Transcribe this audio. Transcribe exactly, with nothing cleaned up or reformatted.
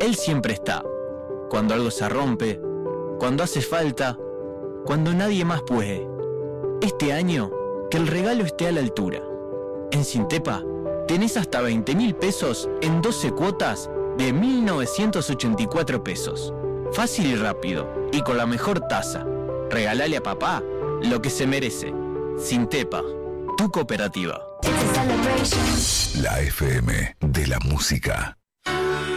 Él siempre está. Cuando algo se rompe, cuando hace falta, cuando nadie más puede. Este año, que el regalo esté a la altura. En Sintepa, tenés hasta veinte mil pesos en doce cuotas de mil novecientos ochenta y cuatro pesos. Fácil y rápido, y con la mejor tasa. Regalale a papá lo que se merece. Sintepa, tu cooperativa. La F M de la música.